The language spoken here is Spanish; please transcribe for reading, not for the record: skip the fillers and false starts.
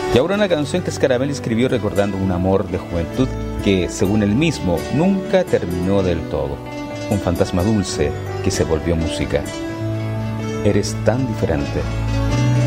Y ahora una canción que Scarabelli escribió recordando un amor de juventud que, según él mismo, nunca terminó del todo. Un fantasma dulce que se volvió música. Eres tan diferente.